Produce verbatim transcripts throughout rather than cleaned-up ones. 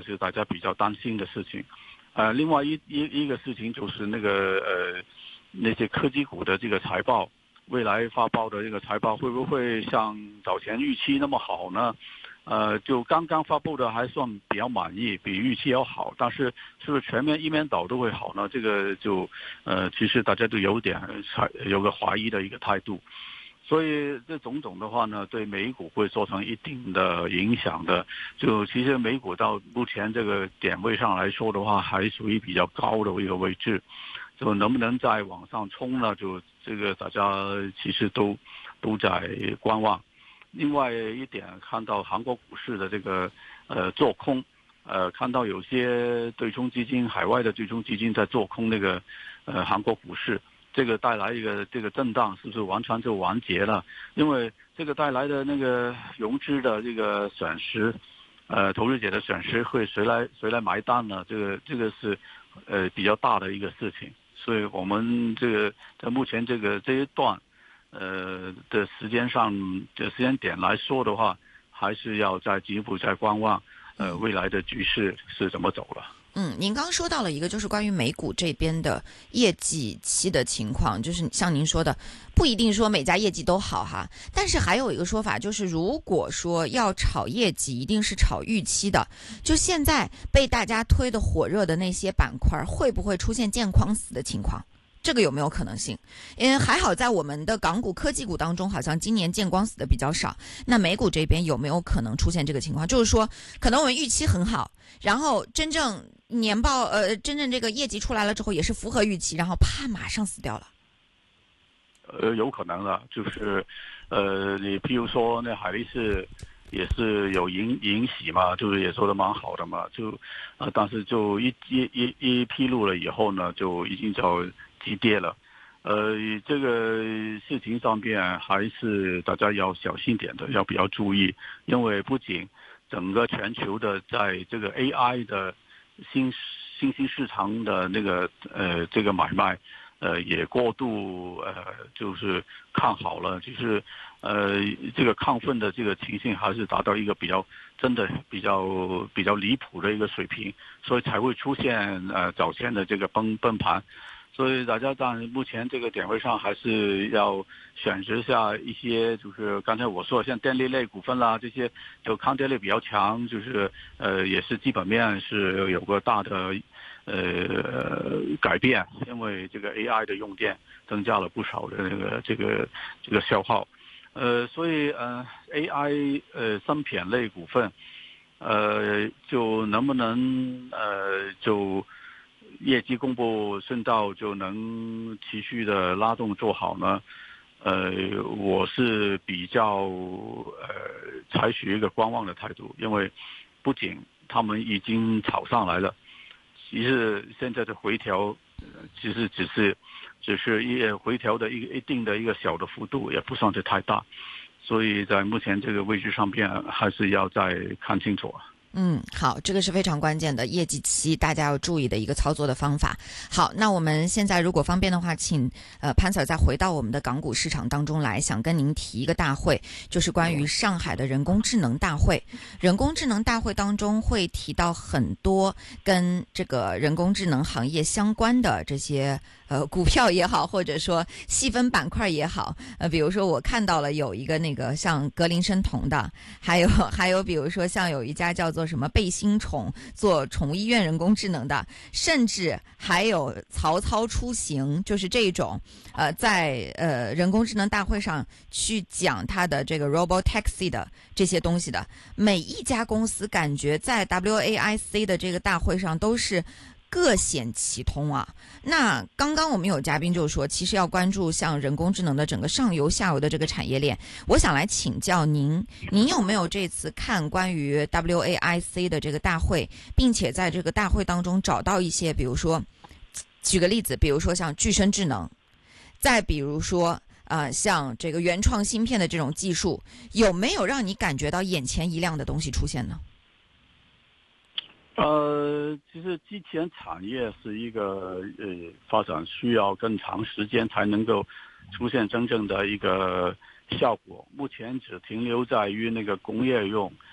是大家比较担心的事情。呃，另外一一一个事情就是那个呃那些科技股的这个财报，未来发报的这个财报会不会像早前预期那么好呢？呃，就刚刚发布的还算比较满意，比预期要好，但是是不是全面一面倒都会好呢？这个就呃，其实大家都有点有个怀疑的一个态度，所以这种种的话呢，对美股会造成一定的影响的。就其实美股到目前这个点位上来说的话，还属于比较高的一个位置，就能不能再往上冲呢？就这个大家其实都都在观望。另外一点，看到韩国股市的这个呃做空，呃看到有些对冲基金、海外的对冲基金在做空那个呃韩国股市，这个带来一个这个震荡，是不是完全就完结了？因为这个带来的那个融资的这个损失，呃投资者的损失会谁来谁来埋单呢？这个这个是呃比较大的一个事情，所以我们这个在目前这个这一段。呃的时间上的时间点来说的话，还是要再进一步再观望，呃，未来的局势是怎么走了。 嗯，您刚说到了一个就是关于美股这边的业绩期的情况，就是像您说的，不一定说每家业绩都好哈，但是还有一个说法就是，如果说要炒业绩，一定是炒预期的。就现在被大家推的火热的那些板块，会不会出现见光死的情况？这个有没有可能性？因为还好在我们的港股科技股当中，好像今年见光死的比较少。那美股这边有没有可能出现这个情况？就是说，可能我们预期很好，然后真正年报呃，真正这个业绩出来了之后，也是符合预期，然后啪马上死掉了。 呃，有可能了，就是，呃，你譬如说那海力士也是有盈盈喜嘛，就是也做得蛮好的嘛，就，呃，但是就一一一一披露了以后呢，就已经叫急跌了。呃，这个事情上面还是大家要小心点的，要比较注意，因为不仅整个全球的在这个 A I 的新新兴市场的那个呃这个买卖。呃，也过度呃，就是看好了，就是呃，这个亢奋的这个情形还是达到一个比较真的比较比较离谱的一个水平，所以才会出现呃早先的这个崩崩盘。所以大家在目前这个点位上，还是要选择下一些，就是刚才我说像电力类股份啦，这些就抗跌力比较强，就是呃也是基本面是有个大的。呃，改变，因为这个 A I 的用电增加了不少的那个这个这个消耗，呃，所以呃 A I 呃芯片类股份，呃，就能不能呃就业绩公布顺道就能持续的拉动做好呢？呃，我是比较呃采取一个观望的态度，因为不仅他们已经炒上来了。其实现在的回调，其实只是，只是一回调的一个一定的一个小的幅度，也不算是太大，所以在目前这个位置上边，还是要再看清楚。 嗯，好，这个是非常关键的业绩期，大家要注意的一个操作的方法。好，那我们现在如果方便的话，请呃潘 Sir 再回到我们的港股市场当中来，想跟您提一个大会，就是关于上海的人工智能大会。人工智能大会当中会提到很多跟这个人工智能行业相关的这些呃股票也好，或者说细分板块也好，呃，比如说我看到了有一个那个像格林生酮的，还有还有比如说像有一家叫做什么贝星虫做宠物医院人工智能的，甚至还有曹操出行，就是这种呃在呃人工智能大会上去讲它的这个 robot taxi 的这些东西的，每一家公司感觉在 W A I C 的这个大会上都是各显其通啊。那刚刚我们有嘉宾就说，其实要关注像人工智能的整个上游下游的这个产业链。我想来请教您，您有没有这次看关于 W A I C 的这个大会，并且在这个大会当中找到一些，比如说举个例子，比如说像具身智能，再比如说呃，像这个原创芯片的这种技术，有没有让你感觉到眼前一亮的东西出现呢？ 呃，其实机器人产业是一个呃发展需要更长时间才能够出现真正的一个效果，目前只停留在于那个工业用，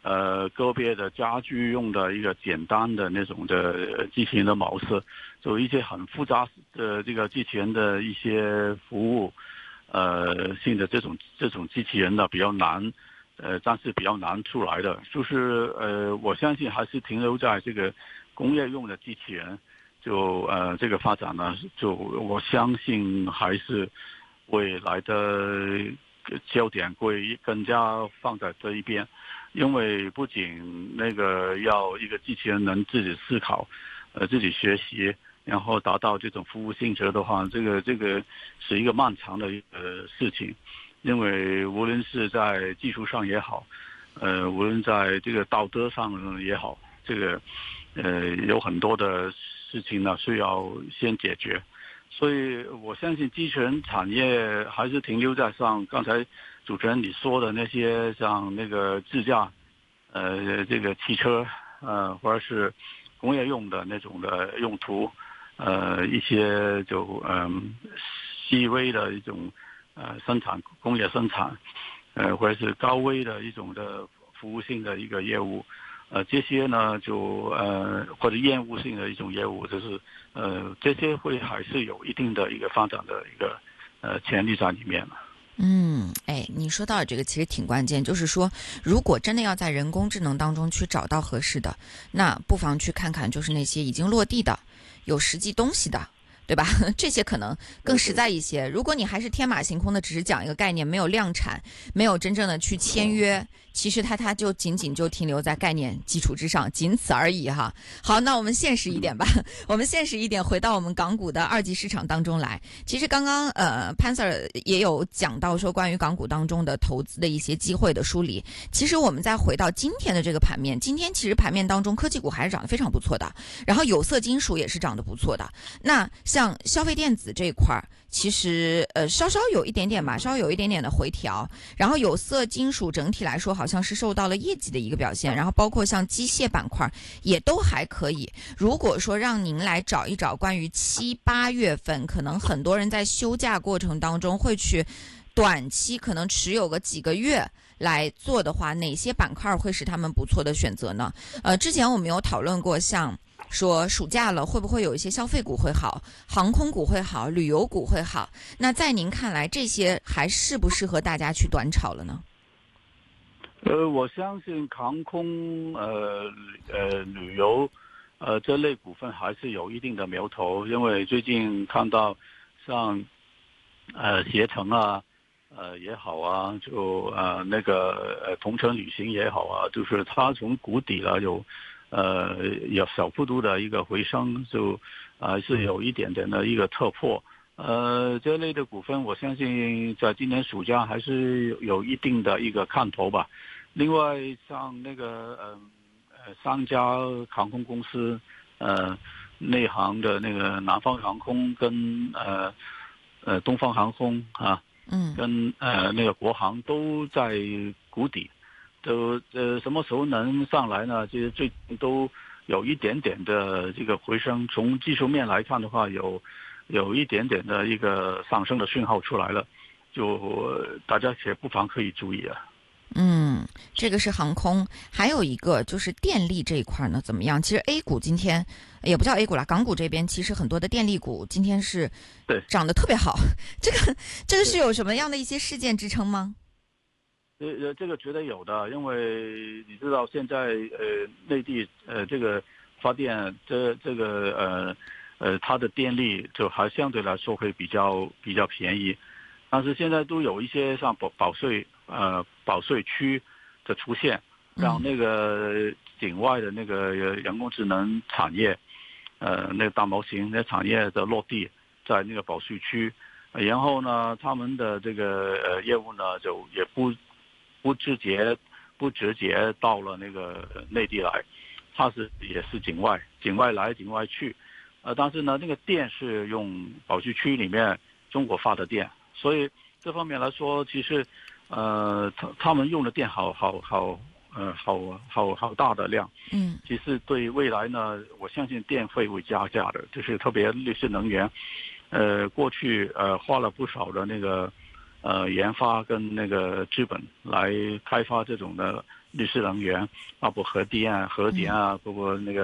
呃个别的家居用的一个简单的那种的机器人的模式，就一些很复杂的这个机器人的一些服务，呃性的这种这种机器人呢比较难，呃但是比较难出来的，就是呃我相信还是停留在这个工业用的机器人，就呃这个发展呢，就我相信还是未来的焦点会更加放在这一边。因为不仅那个要一个机器人能自己思考，呃，自己学习，然后达到这种服务性质的话，这个这个是一个漫长的一个事情。因为无论是在技术上也好，呃，无论在这个道德上也好，这个呃有很多的事情呢需要先解决。所以我相信机器人产业还是停留在像刚才主持人你说的那些，像那个自驾，呃，这个汽车，呃，或者是工业用的那种的用途，呃，一些就嗯、呃、细微的一种呃生产工业生产，呃，或者是高危的一种的服务性的一个业务。呃，这些呢，就呃或者厌恶性的一种业务，就是呃这些会还是有一定的一个发展的一个呃潜力在里面。 嗯，哎，你说到的这个其实挺关键，就是说，如果真的要在人工智能当中去找到合适的，那不妨去看看，就是那些已经落地的、有实际东西的。对吧？这些可能更实在一些。如果你还是天马行空的，只是讲一个概念，没有量产，没有真正的去签约，其实它它就仅仅就停留在概念基础之上，仅此而已哈。好，那我们现实一点吧，我们现实一点，回到我们港股的二级市场当中来。其实刚刚呃潘 Sir 也有讲到说关于港股当中的投资的一些机会的梳理。其实我们再回到今天的这个盘面，今天其实盘面当中科技股还是涨得非常不错的，然后有色金属也是涨得不错的。那像消费电子这一块其实呃稍稍有一点点吧，稍稍有一点点的回调，然后有色金属整体来说好像是受到了业绩的一个表现，然后包括像机械板块也都还可以。如果说让您来找一找关于七八月份，可能很多人在休假过程当中会去短期可能持有个几个月来做的话，哪些板块会是他们不错的选择呢？呃，之前我们有讨论过，像说暑假了会不会有一些消费股会好，航空股会好，旅游股会好？那在您看来，这些还适不适合大家去短炒了呢？ 呃，我相信航空、呃呃旅游，呃这类股份还是有一定的苗头，因为最近看到像呃携程啊，呃也好啊，就呃那个呃同程旅行也好啊，就是它从谷底了有呃有小幅度的一个回升，就还、呃、是有一点点的一个突破。呃，这类的股份，我相信在今年暑假还是有一定的一个看头吧。另外，像那个呃呃三家航空公司，呃内航的那个南方航空跟呃呃东方航空啊， 嗯， 跟呃那个国航都在谷底，都呃什么时候能上来呢？其实最近都有一点点的这个回升，从技术面来看的话，有。有一点点的一个上升的讯号出来了，就大家也不妨可以注意啊。 嗯，这个是航空，还有一个就是电力这一块呢，怎么样？其实 A 股今天也不叫 A 股了，港股这边其实很多的电力股今天是对涨得特别好，这个这个是有什么样的一些事件支撑吗？ 呃，这个绝对有的，因为你知道现在呃内地呃这个发电这这个呃。呃，它的电力就还相对来说会比较比较便宜，但是现在都有一些像保保税呃保税区的出现，让那个境外的那个人工智能产业，呃那个大模型那产业的落地在那个保税区，然后呢，他们的这个呃业务呢就也不不直接不直接到了那个内地来，它是也是境外境外来境外去。呃，但是呢，那个电是用保税区里面中国发的电，所以这方面来说，其实，呃，他他们用的电好好好，呃，好好好大的量。 嗯， 其实对未来呢，我相信电费会加价的，就是特别绿色能源，呃，过去呃花了不少的那个呃研发跟那个资本来开发这种的绿色能源，包括核电啊、核电啊，包括那个。